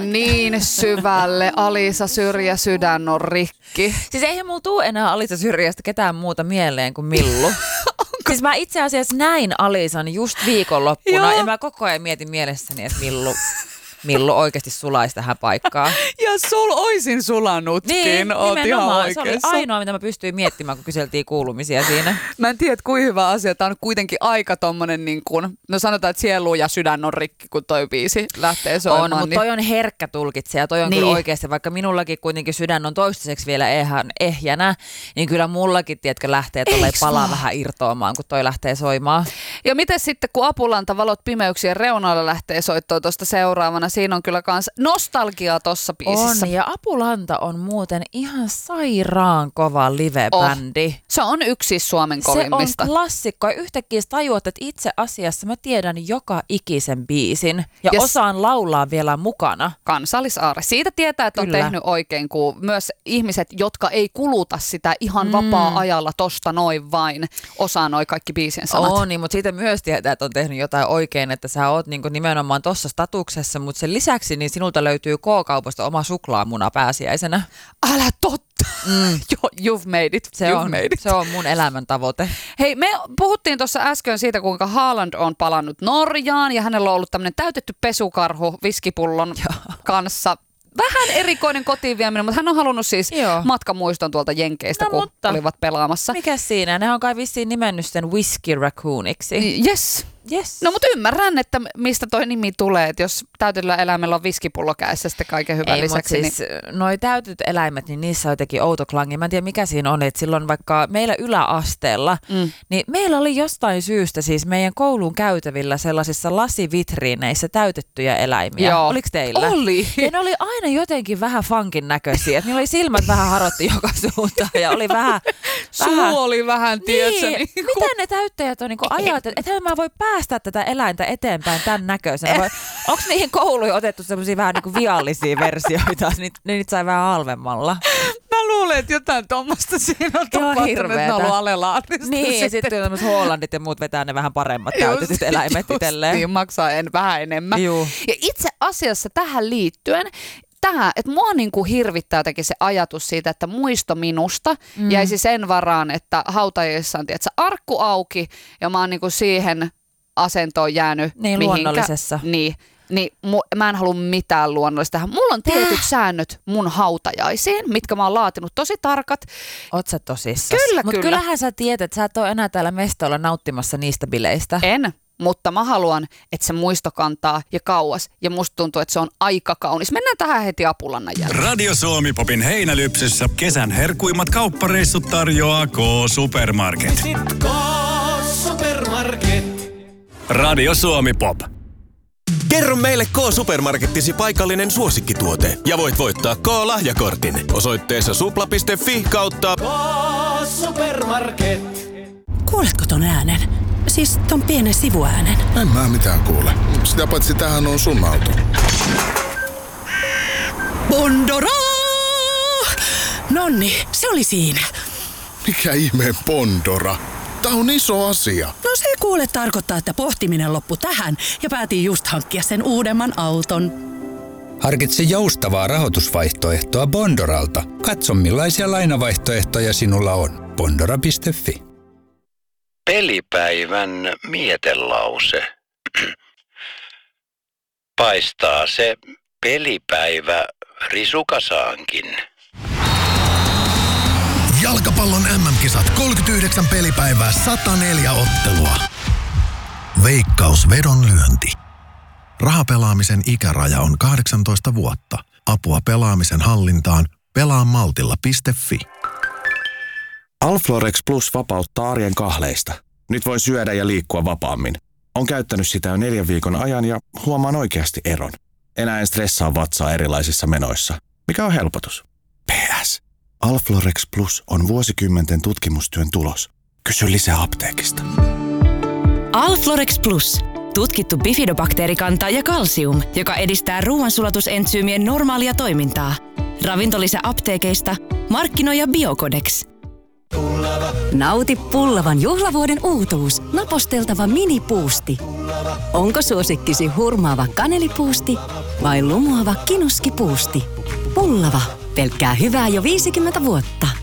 Niin syvälle. Alisa Syrjä sydän on rikki. Siis eihän mulla tuu enää Alisa Syrjästä ketään muuta mieleen kuin Millu. Siis mä itse asiassa näin Alisan just viikonloppuna ja mä koko ajan mietin mielessäni, että Millu oikeasti sulaisi tähän paikkaan. Ja oisin sulanutkin. Niin, oot nimenomaan. Ihan se oli ainoa, mitä mä pystyin miettimään, kun kyseltiin kuulumisia siinä. Mä en tiedä, kuinka hyvä asia. Tämä on kuitenkin aika tommonen, niin kuin, no sanotaan, että sielu ja sydän on rikki, kun toi biisi lähtee soimaan. On, mutta toi on herkkä tulkitsija. Toi on niin. Kyllä oikeasti, vaikka minullakin kuitenkin sydän on toistaiseksi vielä ihan ehjänä, niin kyllä mullakin, tiedätkö, lähtee tolleen palaa vähän irtoamaan, kun toi lähtee soimaan. Ja miten sitten, kun Apulanta valot pimeyksien reunalla lähtee soittoon tuosta seuraavana, siinä on kyllä kans nostalgiaa tossa biisissä. On, ja Apulanta on muuten ihan sairaan kova live-bändi. Se on yksi Suomen kovimmista. Se on klassikko ja yhtäkkiä tajuat, että itse asiassa mä tiedän joka ikisen biisin ja osaan laulaa vielä mukana. Kansallisaarre. Siitä tietää, että on tehnyt oikein, kun myös ihmiset, jotka ei kuluta sitä ihan vapaa-ajalla tosta noin vain, osaa noi kaikki biisien sanat. On, niin, mutta siitä myös tietää, että on tehnyt jotain oikein, että sä oot niin kuin nimenomaan tossa statuksessa, mutta sen lisäksi niin sinulta löytyy K-kaupasta oma suklaamuna pääsiäisenä. Älä totta! You've made it. Se on mun elämän tavoite. Hei, me puhuttiin tuossa äsken siitä, kuinka Haaland on palannut Norjaan ja hänellä on ollut tämmöinen täytetty pesukarhu viskipullon kanssa. Vähän erikoinen kotiin vieminen, mutta hän on halunnut siis matkamuiston tuolta Jenkeistä, kun olivat pelaamassa. Mikäs siinä? Ne on kai vissiin nimennyt sen Whiskey Raccooniksi. Yes. No mutta ymmärrän, että mistä toi nimi tulee, että jos täytetyllä eläimellä on viskipullo kädessä sitten kaiken hyvän lisäksi. Siis noi täytetyt eläimet, niin niissä on jotenkin outo klangi. Mä en tiedä mikä siinä on, että silloin vaikka meillä yläasteella, niin meillä oli jostain syystä siis meidän koulun käytävillä sellaisissa lasivitriineissä täytettyjä eläimiä. Joo. Oliko teillä? Oli. Ja ne oli aina jotenkin vähän funkin näköisiä. Että niillä oli silmät vähän harotti joka suuntaan ja oli vähän... Suu oli vähän, tiedätkö? Niin. Mitä ne täyttäjät on niin ajatellut, että mä voi päästä tätä eläintä eteenpäin tämän näköisenä? Onko niihin kouluihin otettu semmoisia vähän niin kuin viallisia versioita, niin niitä sai vähän halvemmalla? Mä luulen, että jotain tuommoista siinä on tapahtunut, että ne on ollut alelaarista. Niin, ja sitten on tämmöiset Hollandit ja muut vetää ne vähän paremmat täytetyt eläimet itselleen. Niin, maksaa vähän enemmän. Juu. Ja itse asiassa tähän liittyen, että mua niinku hirvittää jotenkin se ajatus siitä, että muisto minusta jäisi sen varaan, että hautajissa on arkku auki ja mä oon niinku siihen asentoon jäänyt. Niin, luonnollisessa. Niin mä en halua mitään luonnollista. Mulla on tietyt säännöt mun hautajaisiin, mitkä mä oon laatinut tosi tarkat. Oot sä tosissaan? Kyllä. Mutta kyllähän sä tiedät, että sä et ole enää täällä mestoilla nauttimassa niistä bileistä. En. Mutta mä haluan, että se muisto kantaa ja kauas. Ja musta tuntuu, että se on aika kaunis. Mennään tähän heti Apulannan jälkeen. Radio Suomi Popin heinälypsyssä kesän herkuimmat kauppareissut tarjoaa K-Supermarket. K-Supermarket. Radio Suomi Pop. Kerro meille K-Supermarkettisi paikallinen suosikkituote ja voit voittaa K-lahjakortin osoitteessa supla.fi kautta K-Supermarket. Kuuletko ton äänen? Siis ton pienen sivuäänen. En mä mitään kuule. Sitä paitsi tämähän on sun auto. Bondora! Nonni, se oli siinä. Mikä ihmeen Bondora? Tää on iso asia. No se kuule tarkoittaa, että pohtiminen loppui tähän ja päätin just hankkia sen uudemman auton. Harkitse joustavaa rahoitusvaihtoehtoa Bondoralta. Katso millaisia lainavaihtoehtoja sinulla on. Bondora.fi. Pelipäivän mietelause. Paistaa se pelipäivä risukasaankin. Jalkapallon MM-kisat 39 pelipäivää 104 ottelua. Veikkaus vedonlyönti. Rahapelaamisen ikäraja on 18 vuotta. Apua pelaamisen hallintaan pelaamaltilla.fi. Alflorex Plus vapauttaa arjen kahleista. Nyt voi syödä ja liikkua vapaammin. On käyttänyt sitä jo 4 viikon ajan ja huomaan oikeasti eron. Enää en stressaa vatsaa erilaisissa menoissa. Mikä on helpotus? PS. Alflorex Plus on vuosikymmenten tutkimustyön tulos. Kysy lisää apteekista. Alflorex Plus. Tutkittu bifidobakteerikanta ja kalsium, joka edistää ruoansulatusentsyymien normaalia toimintaa. Ravintolisä apteekeista. Markkinoija Biocodex. Nauti Pullavan juhlavuoden uutuus. Naposteltava minipuusti. Onko suosikkisi hurmaava kanelipuusti vai lumoava kinuskipuusti? Pullava, pelkkää hyvää jo 50 vuotta.